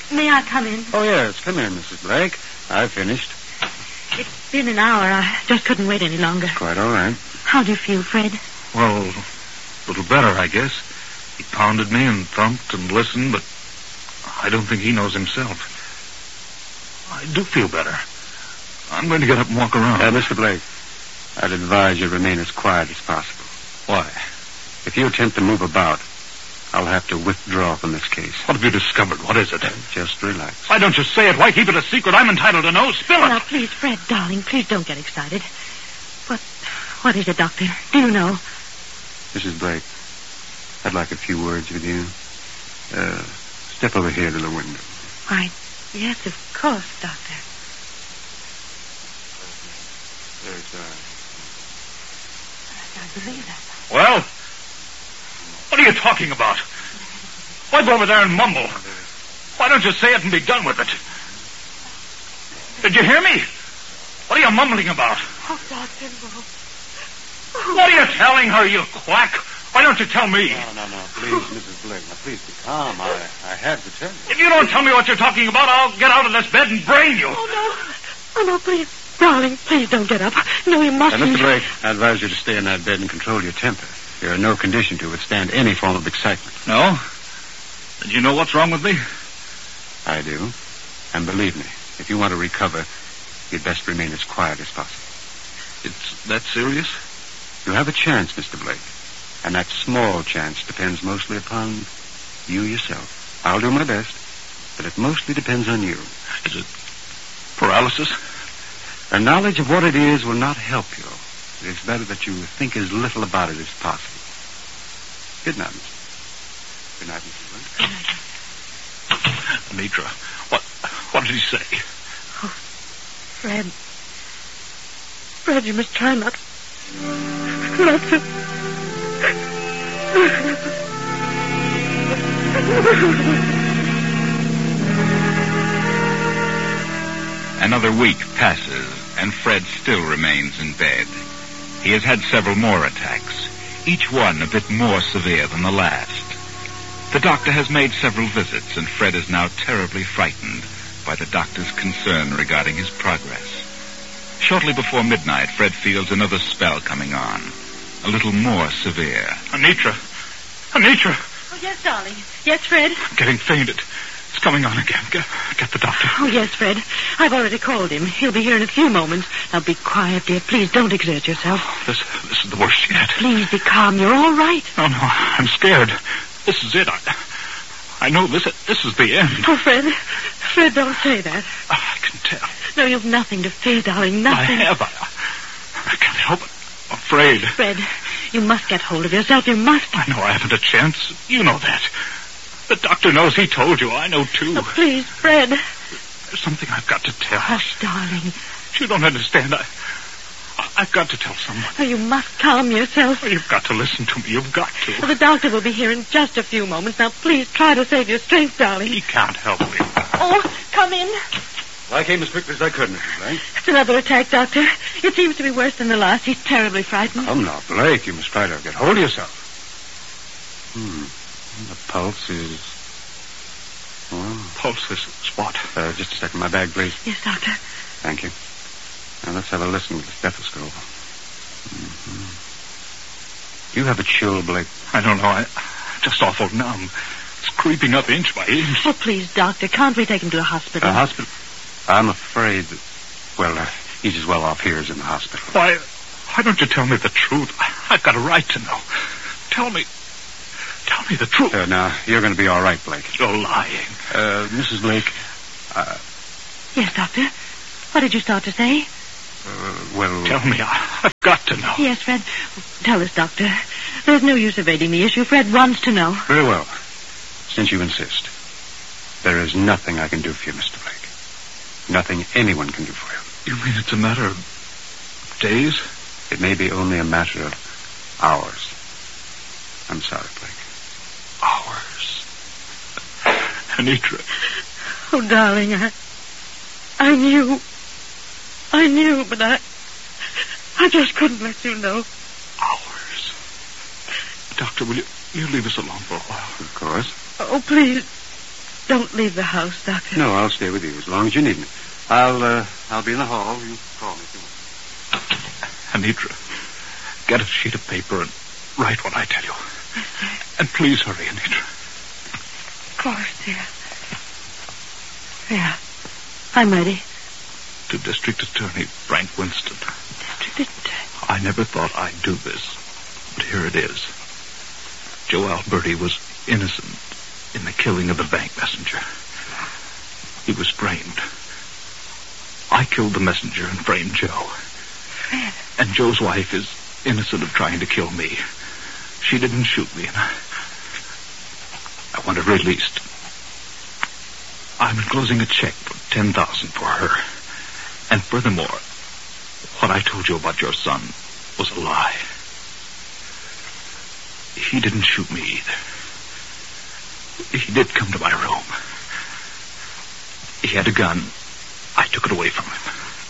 may I come in? Oh, yes. Come in, Mrs. Blake. I've finished. It's been an hour. I just couldn't wait any longer. Quite all right. How do you feel, Fred? Well, a little better, I guess. He pounded me and thumped and listened, but I don't think he knows himself. I do feel better. I'm going to get up and walk around. Mr. Blake, I'd advise you remain as quiet as possible. Why? If you attempt to move about, I'll have to withdraw from this case. What have you discovered? What is it? Just relax. Why don't you say it? Why keep it a secret? I'm entitled to know. Spill it. Now, please, Fred, darling, please don't get excited. What is it, Doctor? Do you know? Mrs. Blake, I'd like a few words with you. Step over here to the window. Why, yes, of course, Doctor. There's, I can't believe that. Well? What are you talking about? Why go over there and mumble? Why don't you say it and be done with it? Did you hear me? What are you mumbling about? Oh, Doctor, no. What are you telling her, you quack? Why don't you tell me? No. Please, Mrs. Blake. Now, please be calm. I had to tell you. If you don't tell me what you're talking about, I'll get out of this bed and brain you. Oh, no, please. Darling, please don't get up. No, you mustn't. Mr. Blake, I advise you to stay in that bed and control your temper. You're in no condition to withstand any form of excitement. No? Did you know what's wrong with me? I do. And believe me, if you want to recover, you'd best remain as quiet as possible. It's that serious? You have a chance, Mr. Blake. And that small chance depends mostly upon you yourself. I'll do my best, but it mostly depends on you. Is it paralysis? A knowledge of what it is will not help you. It is better that you think as little about it as possible. Good night, Mr. Good night, Mrs. Blake. Anitra, what did he say? Oh, Fred. Fred, you must try not to... Another week passes, and Fred still remains in bed. He has had several more attacks, each one a bit more severe than the last. The doctor has made several visits, and Fred is now terribly frightened by the doctor's concern regarding his progress. Shortly before midnight, Fred feels another spell coming on, a little more severe. Anitra! Oh, yes, darling. Yes, Fred? I'm getting fainted. It's coming on again. Get the doctor. Oh, yes, Fred. I've already called him. He'll be here in a few moments. Now, be quiet, dear. Please don't exert yourself. This is the worst yet. Please be calm. You're all right. No, I'm scared. This is it. I know this is the end. Oh, Fred. Fred, don't say that. I can tell. No, you've nothing to fear, darling. Nothing. I have. I can't help it. I'm afraid. Fred, you must get hold of yourself. You must. I know I haven't a chance. You know that. The doctor knows. He told you. I know, too. Oh, please, Fred. There's something I've got to tell. Hush, darling. You don't understand. I've got to tell someone. Oh, you must calm yourself. Oh, you've got to listen to me. You've got to. Well, the doctor will be here in just a few moments. Now, please try to save your strength, darling. He can't help me. Oh, come in. Well, I came as quickly as I could, Mrs. Blake. It's another attack, Doctor. It seems to be worse than the last. He's terribly frightened. Come now, Blake. You must try to get hold of yourself. The pulse is... Pulse is what? Just a second. My bag, please. Yes, Doctor. Thank you. Now, let's have a listen with the stethoscope. You have a chill, Blake. I don't know. I'm just awful numb. It's creeping up inch by inch. Oh, please, Doctor. Can't we take him to a hospital? A hospital? I'm afraid that... Well, he's as well off here as in the hospital. Why don't you tell me the truth? I've got a right to know. Tell me the truth. Now, you're going to be all right, Blake. You're lying. Mrs. Blake, Yes, Doctor. What did you start to say? well... Tell me. I've got to know. Yes, Fred. Tell us, Doctor. There's no use evading the issue. Fred wants to know. Very well. Since you insist, there is nothing I can do for you, Mr. Blake. Nothing anyone can do for you. You mean it's a matter of days? It may be only a matter of hours. I'm sorry, Blake. Hours. Anitra. Oh, darling, I knew, but I just couldn't let you know. Hours. Doctor, will you leave us alone for a while? Of course. Oh, please. don't leave the house, Doctor. No, I'll stay with you as long as you need me. I'll be in the hall. You call me if you want. Anitra, get a sheet of paper and write what I tell you. Yes, sir. And please hurry, Anitra. Of course, dear. Yeah. I'm ready. To District Attorney Frank Winston. District Attorney. I never thought I'd do this, but here it is. Joe Alberti was innocent in the killing of the bank messenger. He was framed. I killed the messenger and framed Joe. Fred. And Joe's wife is innocent of trying to kill me. She didn't shoot me, and I want her released. I'm enclosing a check for $10,000 for her. And furthermore, what I told you about your son was a lie. He didn't shoot me either. He did come to my room. He had a gun. I took it away from him.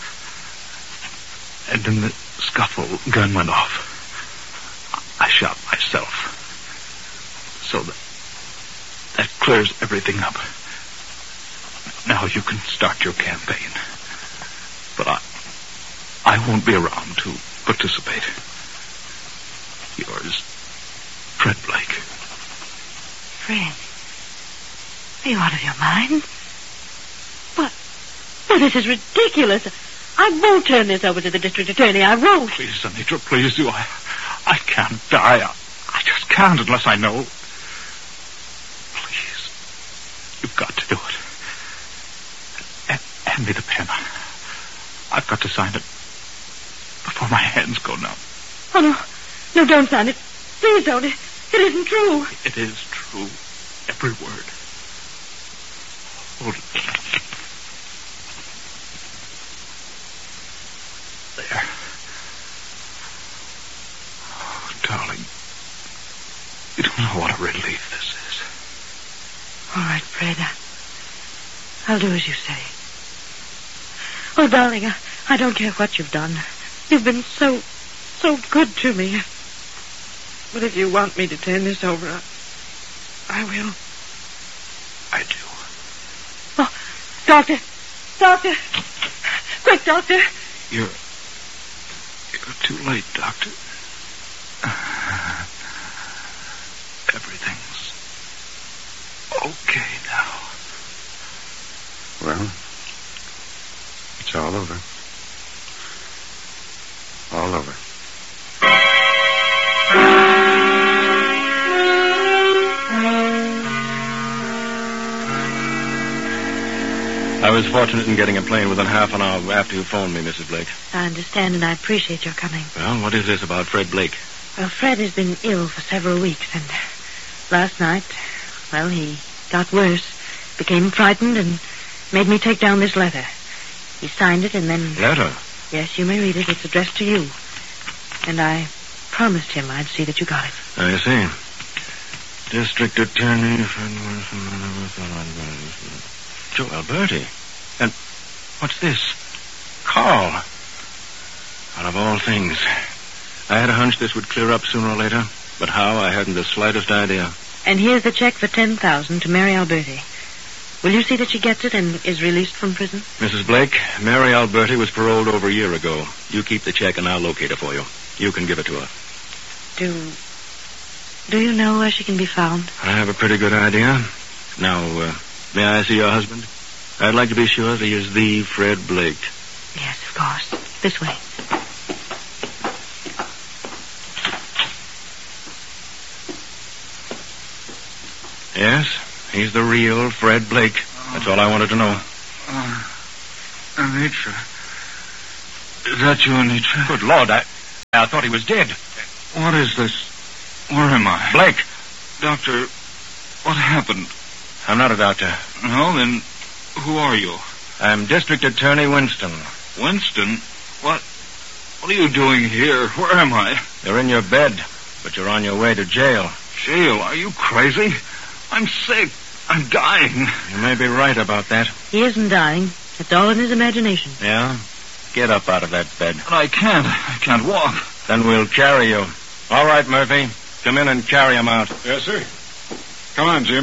And in the scuffle, the gun went off. I shot myself. So that clears everything up. Now you can start your campaign. But I won't be around to participate. Yours, Fred Blake. Fred? Are you out of your mind? What? Well, this is ridiculous. I won't turn this over to the district attorney. I won't. Please, Anitra, please do. I can't die. I just can't unless I know. Please. You've got to do it. Hand me the pen. I've got to sign it before my hands go numb. Oh, no. No, don't sign it. Please don't. It isn't true. It is true. Every word. Hold it. There. Oh, darling. You don't know what a relief this is. All right, Fred. I'll do as you say. Oh, darling, I don't care what you've done. You've been so good to me. But if you want me to turn this over, I will. I do. Oh, Doctor! Doctor! Quick, Doctor! You're too late, Doctor. Everything's okay now. Well, it's all over. All over. I was fortunate in getting a plane within half an hour after you phoned me, Mrs. Blake. I understand, and I appreciate your coming. Well, what is this about Fred Blake? Well, Fred has been ill for several weeks, and last night, well, he got worse, became frightened, and made me take down this letter. He signed it, and then... Letter? Yes, you may read it. It's addressed to you. And I promised him I'd see that you got it. I see. District Attorney... Joe Alberti. And what's this? Carl. Out of all things. I had a hunch this would clear up sooner or later, but how, I hadn't the slightest idea. And here's the check for $10,000 to Mary Alberti. Will you see that she gets it and is released from prison? Mrs. Blake, Mary Alberti was paroled over a year ago. You keep the check and I'll locate her for you. You can give it to her. Do you know where she can be found? I have a pretty good idea. Now, may I see your husband? I'd like to be sure that he is the Fred Blake. Yes, of course. This way. Yes, he's the real Fred Blake. That's all I wanted to know. Anitra. Is that you, Anitra? Good Lord, I thought he was dead. What is this? Where am I? Blake! Doctor, what happened? I'm not a doctor. No, then who are you? I'm District Attorney Winston. Winston? What are you doing here? Where am I? You're in your bed, but you're on your way to jail. Jail? Are you crazy? I'm sick. I'm dying. You may be right about that. He isn't dying. It's all in his imagination. Yeah? Get up out of that bed. But I can't. I can't walk. Then we'll carry you. All right, Murphy. Come in and carry him out. Yes, sir. Come on, Jim.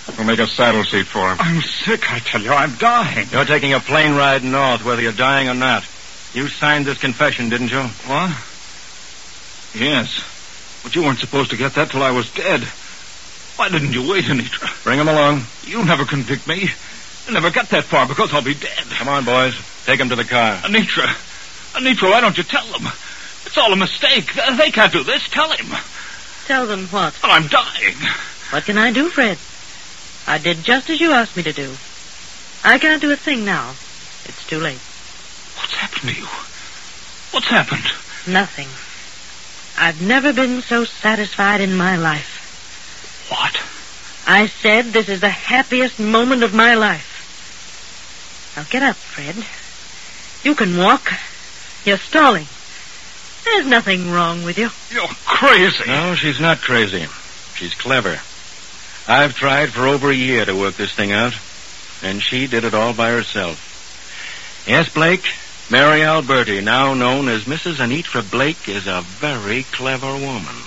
We'll make a saddle seat for him. I'm sick, I tell you. I'm dying. You're taking a plane ride north, whether you're dying or not. You signed this confession, didn't you? What? Yes. But you weren't supposed to get that till I was dead. Why didn't you wait, Anitra? Bring him along. You'll never convict me. You'll never get that far because I'll be dead. Come on, boys. Take him to the car. Anitra, why don't you tell them? It's all a mistake. They can't do this. Tell him. Tell them what? Well, I'm dying. What can I do, Fred? I did just as you asked me to do. I can't do a thing now. It's too late. What's happened to you? What's happened? Nothing. I've never been so satisfied in my life. What? I said this is the happiest moment of my life. Now get up, Fred. You can walk. You're stalling. There's nothing wrong with you. You're crazy. No, she's not crazy. She's clever. I've tried for over a year to work this thing out, and she did it all by herself. Yes, Blake, Mary Alberti, now known as Mrs. Anitra Blake, is a very clever woman.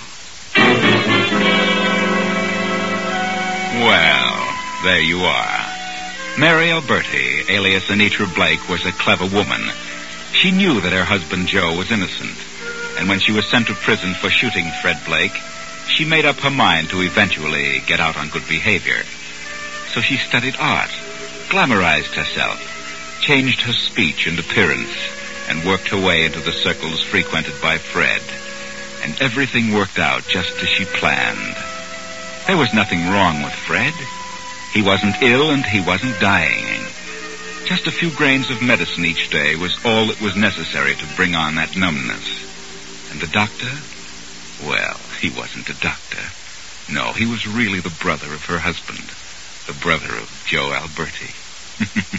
Well, there you are. Mary Alberti, alias Anitra Blake, was a clever woman. She knew that her husband Joe was innocent, and when she was sent to prison for shooting Fred Blake, she made up her mind to eventually get out on good behavior. So she studied art, glamorized herself, changed her speech and appearance, and worked her way into the circles frequented by Fred. And everything worked out just as she planned. There was nothing wrong with Fred. He wasn't ill and he wasn't dying. Just a few grains of medicine each day was all that was necessary to bring on that numbness. And the doctor? Well, he wasn't a doctor. No, he was really the brother of her husband. The brother of Joe Alberti.